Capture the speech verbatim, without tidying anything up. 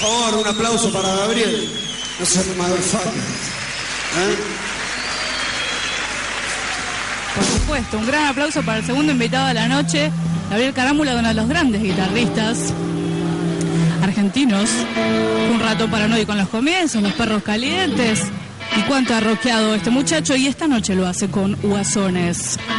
favor, un aplauso para Gabriel. No se me motherfucker. ¿Eh? Por supuesto, un gran aplauso para el segundo invitado de la noche, Gabriel Carámbula, uno de los grandes guitarristas argentinos. Un rato paranoico con los comienzos, Los Perros Calientes. Y cuánto ha rockeado este muchacho, y esta noche lo hace con Guasones.